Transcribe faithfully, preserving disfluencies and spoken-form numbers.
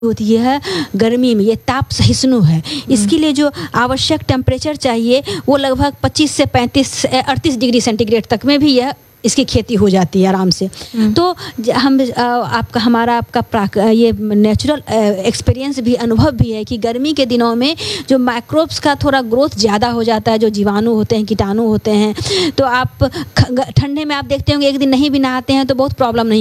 होती है गर्मी में, ये ताप सहिष्णु है। इसके लिए जो आवश्यक टेम्परेचर चाहिए वो लगभग पच्चीस से पैंतीस अड़तीस डिग्री सेंटीग्रेड तक में भी यह इसकी खेती हो जाती है आराम से। तो हम आपका हमारा आपका प्राक ये नेचुरल एक्सपीरियंस भी अनुभव भी है कि गर्मी के दिनों में जो माइक्रोब्स का थोड़ा ग्रोथ ज़्यादा हो जाता है, जो जीवाणु होते हैं, कीटाणु होते हैं, तो आप ठंडे में आप देखते होंगे एक दिन नहीं भी नहाते हैं तो बहुत प्रॉब्लम नहीं